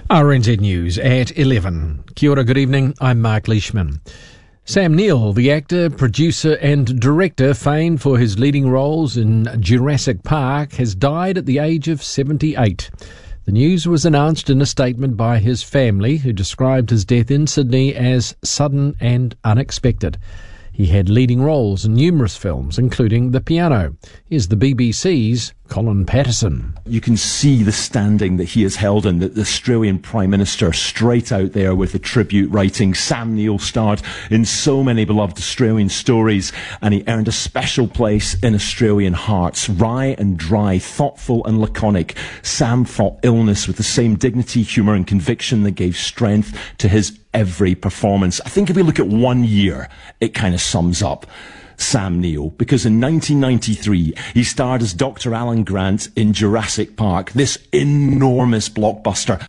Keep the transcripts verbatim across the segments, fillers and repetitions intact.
R N Z News at eleven. Kia ora, good evening. I'm Mark Leishman. Sam Neill, the actor, producer and director famed for his leading roles in Jurassic Park, has died at the age of seventy-eight. The news was announced in a statement by his family, who described his death in Sydney as sudden and unexpected. He had leading roles in numerous films, including The Piano. Here's the B B C's Colin Patterson. You can see the standing that he has held in, that the Australian Prime Minister straight out there with the tribute writing. Sam Neill starred in so many beloved Australian stories, and he earned a special place in Australian hearts. Wry and dry, thoughtful and laconic, Sam fought illness with the same dignity, humour and conviction that gave strength to his every performance. I think if we look at one year, it kind of sums up Sam Neill, because in nineteen ninety-three he starred as Doctor Alan Grant in Jurassic Park, this enormous blockbuster.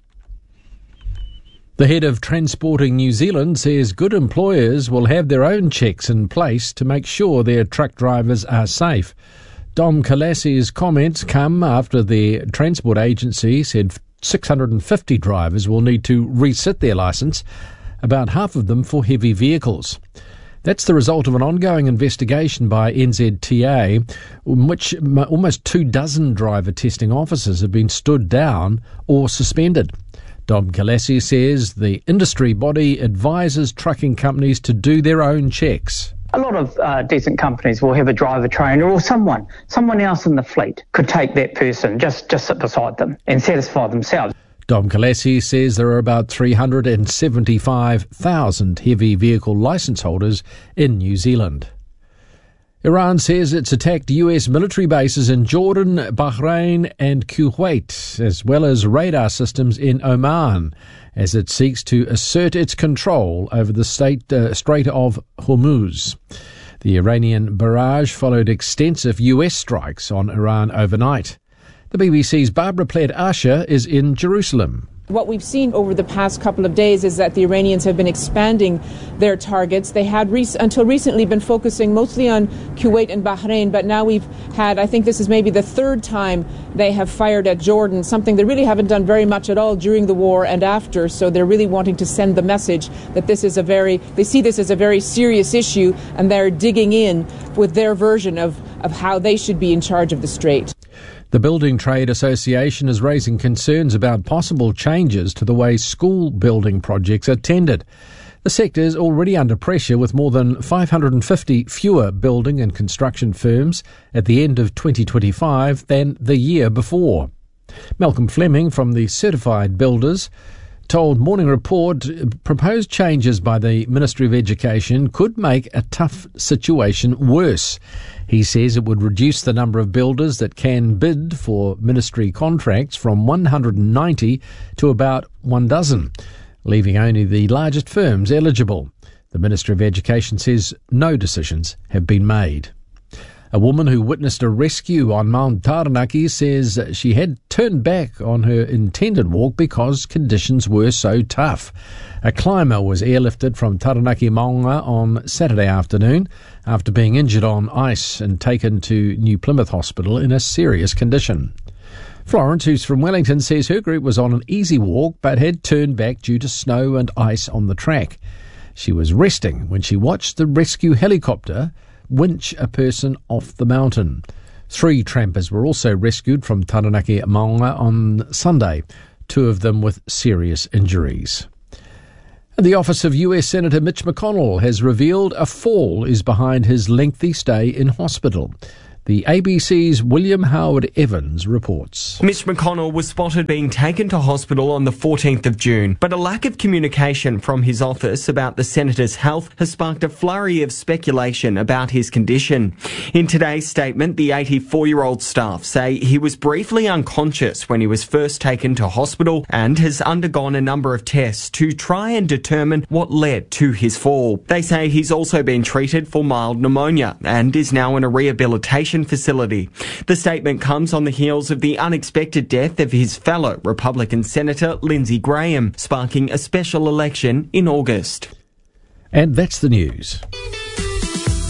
The head of Transporting New Zealand says good employers will have their own checks in place to make sure their truck drivers are safe. Dom Kalassi's comments come after the transport agency said six hundred fifty drivers will need to resit their licence, about half of them for heavy vehicles. That's the result of an ongoing investigation by N Z T A, in which almost two dozen driver testing officers have been stood down or suspended. Dom Kalassi says the industry body advises trucking companies to do their own checks. A lot of uh, decent companies will have a driver trainer or someone, someone else in the fleet could take that person, just, just sit beside them and satisfy themselves. Dom Kalassi says there are about three hundred seventy-five thousand heavy vehicle licence holders in New Zealand. Iran says it's attacked U S military bases in Jordan, Bahrain and Kuwait, as well as radar systems in Oman, as it seeks to assert its control over the state, uh, Strait of Hormuz. The Iranian barrage followed extensive U S strikes on Iran overnight. The B B C's Barbara Plett-Asher is in Jerusalem. What we've seen over the past couple of days is that the Iranians have been expanding their targets. They had re- until recently been focusing mostly on Kuwait and Bahrain, but now we've had, I think this is maybe the third time they have fired at Jordan, something they really haven't done very much at all during the war and after. So they're really wanting to send the message that this is a very, they see this as a very serious issue, and they're digging in with their version of, of how they should be in charge of the strait. The Building Trade Association is raising concerns about possible changes to the way school building projects are tendered. The sector is already under pressure, with more than five hundred fifty fewer building and construction firms at the end of twenty twenty-five than the year before. Malcolm Fleming from the Certified Builders told Morning Report proposed changes by the Ministry of Education could make a tough situation worse. He says it would reduce the number of builders that can bid for ministry contracts from one hundred ninety to about one dozen, leaving only the largest firms eligible. The Ministry of Education says no decisions have been made. A woman who witnessed a rescue on Mount Taranaki says she had turned back on her intended walk because conditions were so tough. A climber was airlifted from Taranaki Maunga on Saturday afternoon after being injured on ice and taken to New Plymouth Hospital in a serious condition. Florence, who's from Wellington, says her group was on an easy walk but had turned back due to snow and ice on the track. She was resting when she watched the rescue helicopter winch a person off the mountain. Three trampers were also rescued from Taranaki Maunga on Sunday, two of them with serious injuries. And the office of U S Senator Mitch McConnell has revealed a fall is behind his lengthy stay in hospital. The A B C's William Howard Evans reports. Mitch McConnell was spotted being taken to hospital on the fourteenth of June, but a lack of communication from his office about the senator's health has sparked a flurry of speculation about his condition. In today's statement, the eighty-four-year-old staff say he was briefly unconscious when he was first taken to hospital and has undergone a number of tests to try and determine what led to his fall. They say he's also been treated for mild pneumonia and is now in a rehabilitation facility. The statement comes on the heels of the unexpected death of his fellow Republican Senator Lindsey Graham, sparking a special election in August. And that's the news.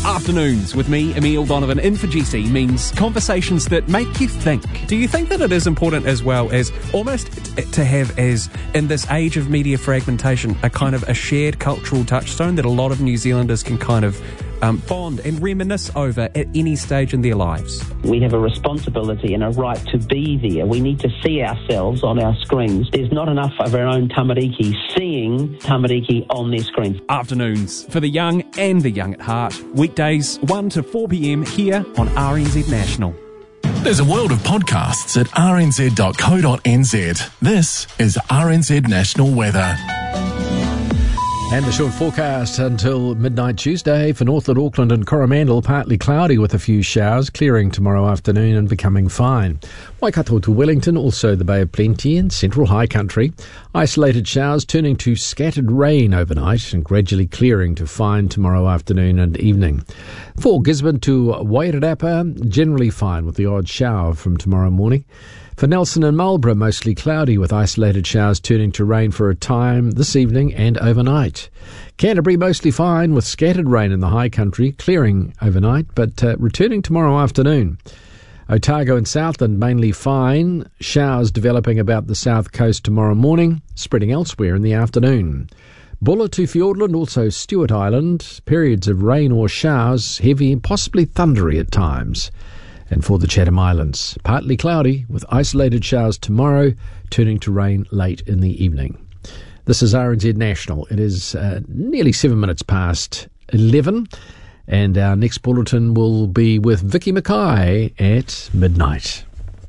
Afternoons with me, Emile Donovan, in for G C means conversations that make you think. Do you think that it is important as well as almost to have, as in this age of media fragmentation, a kind of a shared cultural touchstone that a lot of New Zealanders can kind of um, bond and reminisce over at any stage in their lives? We have a responsibility and a right to be there. We need to see ourselves on our screens. There's not enough of our own tamariki seeing tamariki on their screens. Afternoons for the young and the young at heart. Weekdays one to four p.m. here on R N Z National. There's a world of podcasts at r n z dot co dot n z. This is R N Z National Weather. And the short forecast until midnight Tuesday for Northland, Auckland and Coromandel, partly cloudy with a few showers, clearing tomorrow afternoon and becoming fine. Waikato to Wellington, also the Bay of Plenty and central high country. Isolated showers turning to scattered rain overnight and gradually clearing to fine tomorrow afternoon and evening. For Gisborne to Wairarapa, generally fine with the odd shower from tomorrow morning. For Nelson and Marlborough, mostly cloudy with isolated showers turning to rain for a time this evening and overnight. Canterbury, mostly fine with scattered rain in the high country, clearing overnight but uh, returning tomorrow afternoon. Otago and Southland, mainly fine, showers developing about the south coast tomorrow morning, spreading elsewhere in the afternoon. Bulla to Fiordland, also Stewart Island, periods of rain or showers, heavy, possibly thundery at times. And for the Chatham Islands, partly cloudy with isolated showers tomorrow, turning to rain late in the evening. This is R N Z National. It is uh, nearly seven minutes past eleven, and our next bulletin will be with Vicky Mackay at midnight.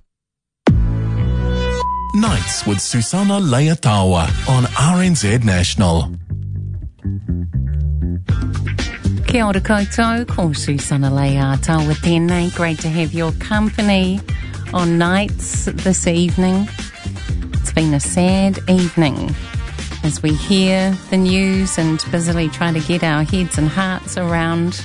Nights with Susana Leatawa on R N Z National. Kia ora koutou, ko Susana Leatawa with tēnei. Great to have your company on Nights this evening. It's been a sad evening as we hear the news and busily try to get our heads and hearts around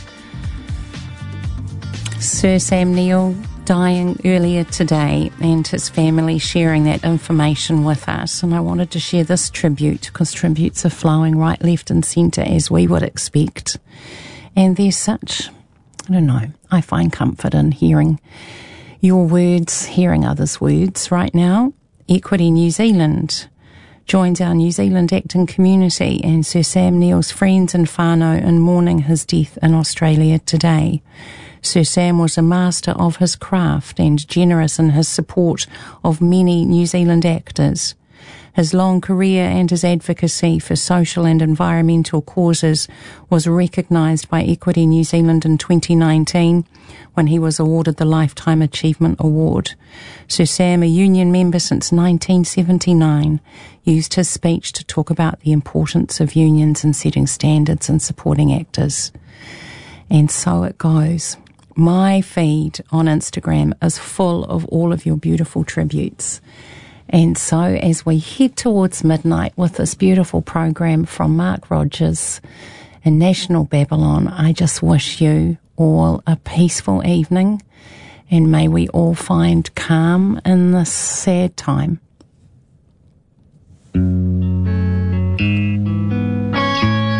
Sir Sam Neill dying earlier today and his family sharing that information with us. And I wanted to share this tribute because tributes are flowing right, left and centre as we would expect. And there's such, I don't know, I find comfort in hearing your words, hearing others' words right now. Equity New Zealand joins our New Zealand acting community and Sir Sam Neill's friends and whānau in mourning his death in Australia today. Sir Sam was a master of his craft and generous in his support of many New Zealand actors. His long career and his advocacy for social and environmental causes was recognised by Equity New Zealand in twenty nineteen when he was awarded the Lifetime Achievement Award. Sir Sam, a union member since nineteen seventy-nine, used his speech to talk about the importance of unions in setting standards and supporting actors. And so it goes. My feed on Instagram is full of all of your beautiful tributes. And so as we head towards midnight with this beautiful program from Mark Rogers and National Babylon, I just wish you all a peaceful evening and may we all find calm in this sad time.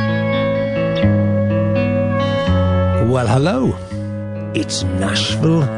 Well, hello. It's Nashville